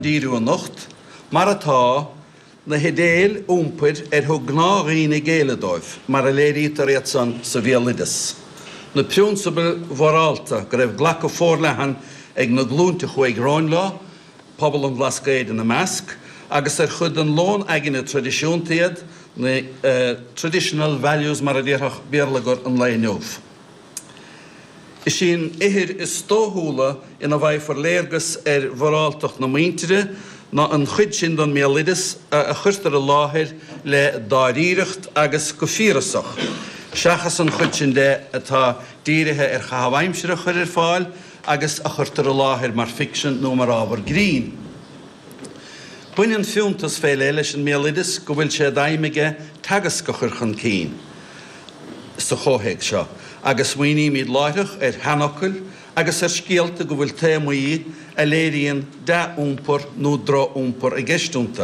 díú an nocht, mar atá na hedéil úmpir thug gnáí na géiledóibh, mar a léirítar réit san sa bhéalidas. Na priúnsabal mhórálta go raibh ghlacha fórlehan ag na glúnta chuig Ránlá, pobl an Glasgow na Measc, agus chud an lón agin na tradiisiúntaíad na traditional values mar a dhéarach béarlagur an léinneomh. Is sin ihir is tóthúla ina bhaid forléirgus mhóráltach na muintere ná an chuid sin don méalidas a chuirtar a láthir le dáiríireacht agus go fíorasach. Seachas an chuid sin de atá díirithe chahabhaimsire chuir fáil agus a chuirtar a láthir mar fiction nó mar ábhar grín. Buineann fiúntas féile leis an méalidas go bhfuil sé daimige tagas go chur chun cín sa chóthaigh seo. Agus muoine míad láithreach hanachil agus scéalta go bhfuil téamaí a léiríonn de úmpar nó dro úmpar a gceistúnta.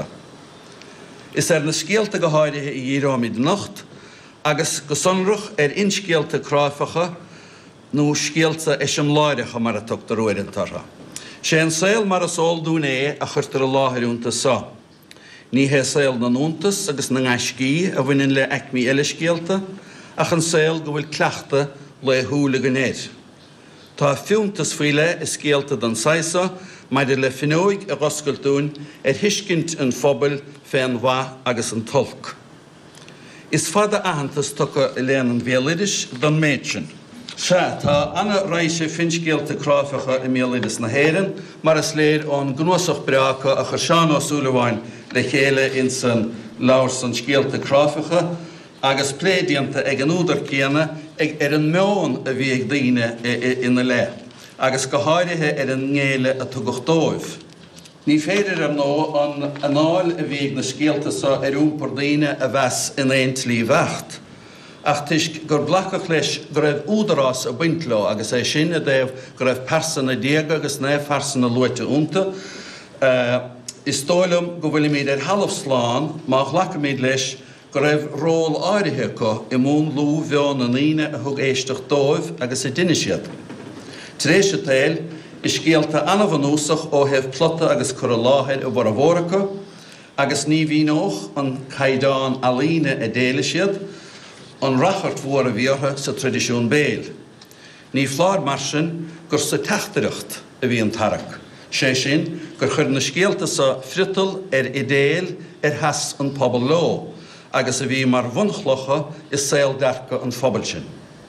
Is na scéalta go háirithe i dhírámid nacht agus go sonrach inscéalta cráifacha nó scéalta an láirecha mar a tuchttar uairintartha. Sé an saoil mar a sáil dún a chuirtar a láthirúnta sa. Ní hé saoil na núntas agus na ngáiscí a bhaineann le eicmí eile scéalta, ach an saoil go bhfuil cleachta le thúla go néir. Tá fiúntas faoile is scéalta don saisa, maidir le finóig a ghoscailtún thuiscint an phobal féin mhaith agus an tolc. Is fada ahantas tucha i léan an bhéalidas don méid sin. Se tá anna raise finscéalta cráifacha i méalidas na héireann, mar is léir ón gnuasach breacha a chur seán ó súlaháin le chéile in san leabhar san scéalta cráifacha, agus plédianta ag an údar céanna ag an meán a bhí ag daoine ina le, agus go háirithe an ngéile a tugachtdóibh. Ní féidir nó an anáil a bhí na scéalta sa úmpar daoine a bheas in éon tlí bhecht. Ach tuisc gur blachach leis go raibh údarrás a buintló agus é sin a déobh go raibh persan a déag agus né persan a luite únta. Is tóilm go bhfuil míad hallamh sláán má chhlacha míad leis go raibh ról áirithe go i mún lú bheán na líine a thug éisteach dóibh agus i duine siad. Tréis a téil is scéalta anmhanúsach ó hebh plota agus chur a láthir a bhar a bhóracha, agus ní bhíonóch an caighdeán a líine a déile siad, an rachart mhór a bhíortha sa tradiisiún béal. Ní phlád mar sin gur sa teachtareacht a bhí an tarach. Sé sin gur chur na scéalta sa frital idéal heas an pobal ló, agus a bhí mar bhunchlocha is saoil dearcha an phobal sin.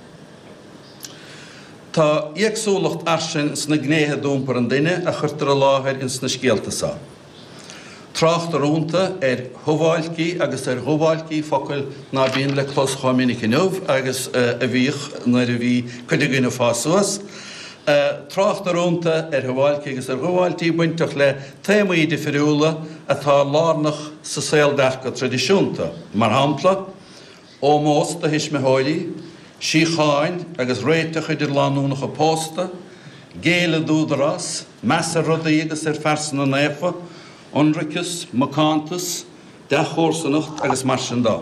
Tá íagsúlacht arsin sna gnéthe dúmpar an duine a chuirtar a láthir in sna scéalta sa. Tráchtarúnta thuháilcí agus thuháilcí focail ná bhíonn le clós cháminic inmh agus a bhíoch nuair a bhí chuidigúna fásuas. Tráchtarúnta thuháilcí agus thuháiltí buinteach le téamaí de fiúla atá lárnach sa saoil dearcha tradiisiúnta. Mar hampla, ó mós a hisisme háilí, sícháin agus réiteach idir lánúnach a pósta, géile dúdarrás, measa rudaí agus fersan na néfa, onricus, macántas, de chórsanacht agus mar sin dá.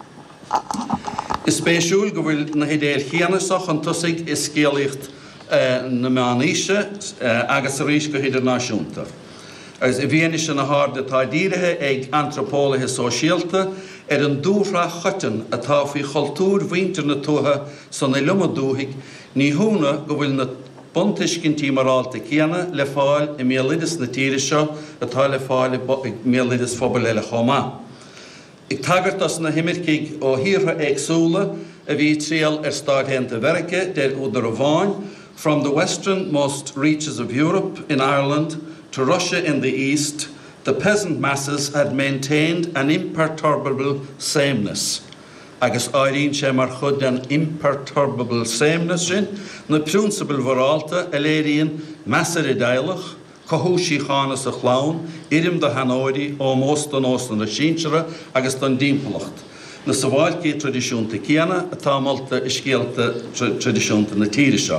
Is spéisiúil go bhfuil na hedéil chéanasach an tusaigh is scéalaíocht na meáníise agus a rís go idirnáisiúnta. Agus i bhíana sin na háda tá díirithe ag antropólathe sóisialta an dúrá chotain atá faoi chultúr mhuintir na tutha san na lumadúthaigh ní húna go bhfuil na buntaiscintí marálta céanna le fáil i méalidas na tíre seo atá le fáil i méalidas phobal eile chomá. Ag tagartas na himircigh ó thíortha éagsúla a bhí tríal stáithéanta Mheireacha déir údar a bháin from the westernmost reaches of Europe in Ireland to Russia in the east, the peasant masses had maintained an imperturbable sameness. Agus áiríonn sé mar chud an imperturbable sameness sin, na priúnsabal mhórálta a léiríonn measar i dteaghlach, cothúsí chánas a chlán, irim do hanóirí ó mós don óstan na sínsere agus don dímpalacht. Na sa bháilcí tradiisiúnta céanna atá molta i scéalta tradiisiúnta na tíre seo.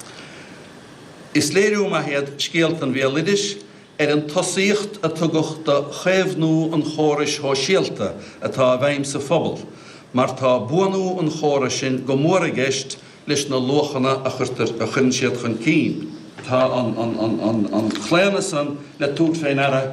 Is léiriú a héad scéalta an bhéalidas an tosaíocht a tugadachta chéimhnú an chórais hóisialta atá bhaim sa phobal, mar tá buanú an chórais sin go mór a gceist leis na lochanna a chuirtar a chun siad chun cín. tá an chléanasan le túr féin ara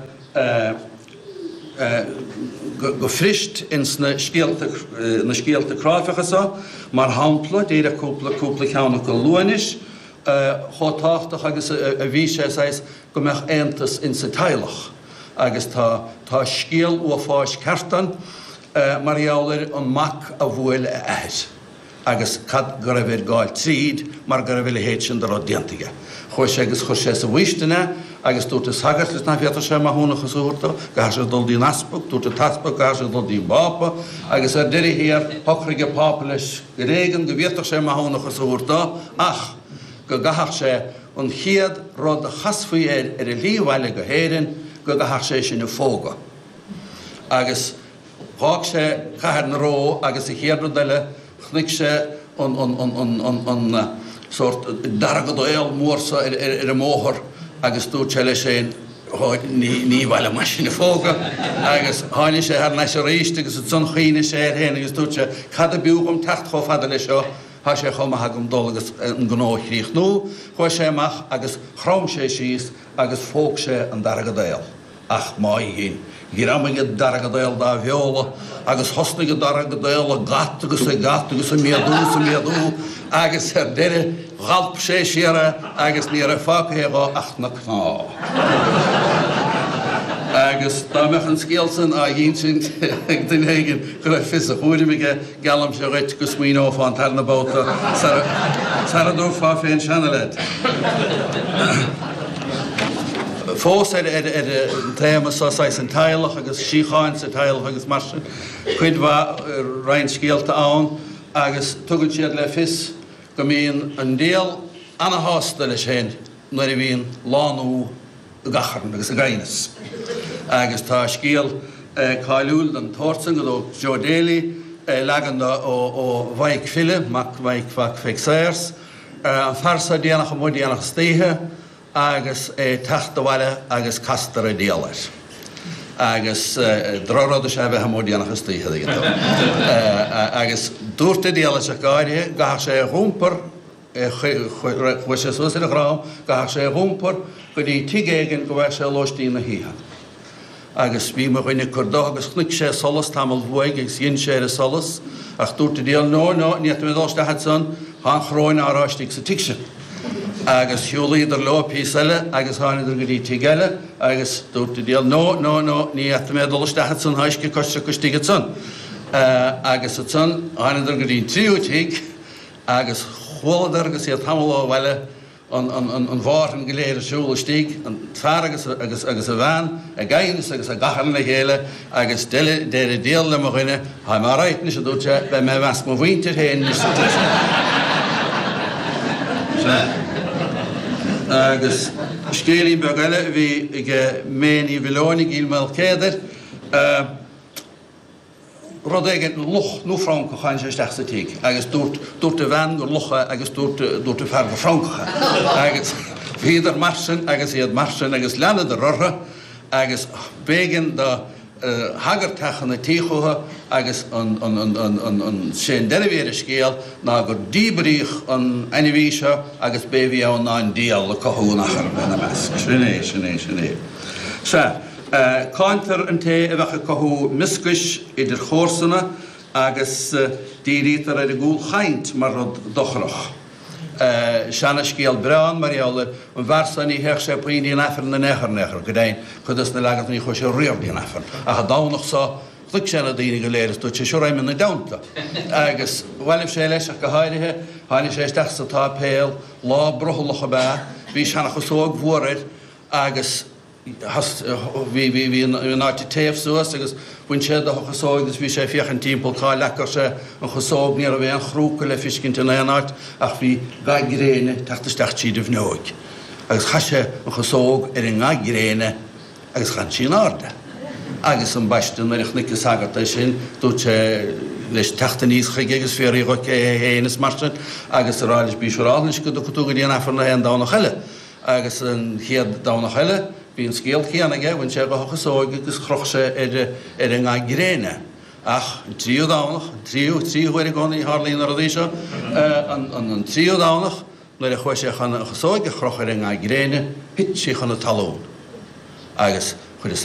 go frist in na scéalta cráfachasa, mar hampla déad cúpla cheanna go luanis, chotáchtach agus a bhí sé go meach aontas in sa teilech. Agus tá scéal ó fáis ceartan marheallir an mac a bhfuil a air. Agus cad go raibh gáil tríd mar go raibh héit sin do diantaige. Chuir sé agus chuir sé sa bhuiisteanna agus dúirta sagart leis na bheata sé marthúnachas úirta, go sé dul dín aspach, dúirta taspa go sé dul dín bápa, agus deirí hir hochraige pápa leis go réigen go bheata sé marthúnachas úirta, ach go gathach sé an chiad rud a chasfaí a líomhhaile go héireann go gathach sé sin na fóga. Agus thák sé chathair na ró agus i chéadú deile chnic sé an sort dargad éil mórsa ar a móthir agus dúirt sé lei sé ní bhile mar sin na fóga agus tháinig sé ar leis a réiste agus san chuoine sé ar héana agus dúirt sé cad a buúgam techt cho fada lei seo há sé chumathe gom dul agus an gnáithríoch nó chuir sé amach agus chrám sé síos agus fóg sé an dargad éil ach má hín. Gir amige dargad éil dá bheola agus hosnaige dargad éil a gat agus a méadú agus deire ghalp sé siara agus ní a fáchéá ach na kná. Agus dá meach an scéalsan a dhín sin den héigen go raibh fis a chuirimige galam sé réit go smíó fáin tarna bóta sa dú fá féin sena leid. Fós téama sáis an teilech agus síáin sa teilech agus mar sin chuid bha rein scéalta ann agus tugann siad le fis go mbíonn an déal anna hásta leis sin nuair a bhíonn lánú gacharn agus a gainas. Agus tá scéal cáiliúil an tórsan go Joe Daly legan ó bhaig file mac bhaig feic séirs an farsa déanach mó déanach stéithe agus teachta bhaile agus castar a déalir. Agus dráráda sé bheith mó déanach stéithe agus dúirta déala a gáide gath sé rúmpar chu sé suas a rám gath sé rúmpar go dtí tigéigen go bheith sé loistíí na híthe. Agus bhí mar chuoine chudá agus chnic sé solas tamil bhuaig agus dhéon sé a solas ach dúirta déal nó níos médáiste san há chráin áráistigh sa tiise. Agus siúlíidir lopí eile agus tháidir go dtí tigeile agus dúirta déal nó ní méduliste san haisce coiste costíige san. Agus a san tháidir go dtí tríútíigh agus chuladar agus iad tamilá bhile an bhharan go léir asúlastíigh an fear agus a bhean a gainas agus a gachan le chéile agus déir déal le moghine ha mar réitne sé dúte be me bheas mo bhaintear héin agus scéalaí beag eile bhí ige méí bhilónig íl meall céidir rud éige luch nó Francachain sé steach sa tíigh, agus dúirt a bhean go lucha agus dúirt a fear go Francacha. Agus bhíidir marsin agus iad marsin agus leanad a rotha agus bégan do hagartachan na tíchutha agus an sé derivéir scéal ná gur díbríoch an ainmhí seo agus béhí an ná díal le cothúnachar bena meas. Sinné. Cáintear an té a bhecha cothú miscuis idir chósanna agus dírítar ar a gúil chaint mar rud dochrach. Seanna scéal breán marheallir an bharsan í heach sé poí nefar na nechar go dain chudas na legat í chu sé riamh nefar a dánach sa chluic sé na daoine go léiras dúirt sé seo raimime na damta. Agus bhhailh sé leis go háirithe tháinig sé isteach sa tá péal lá brothalacha be, bhí seanna chusóg mhuair agus hí náte taobh suas agus bhain sé a chusóg agus bhí sé fiochan timppla cá lechar sé an chusóg níar a bheith an chrúca le fiscinnta na anáit ach bhí gaigréine teachtasteach siad a bhnóig. Agus chaise an chusóg ar an gaigréine agus chan sin áda. Agus an baistin mar chnic sagata sin dúirt sé leis teachta níos chuige agus féirí go héananas marsin agus aráilis bísúrális go do chutú go dtíana afar na hen dánach eile. Agus an chiad dánach eile bhíon scéal chéanaige bhain sé go chusóig agus chroch sé ar an gaigréine. Ach tríú dánach, tríúir gánaí hálíín ar a dhí seo, an tríú dánach nuair a chuir sé chuna chusóid a chrochar in a gréine, hit sé chuna talún. Agus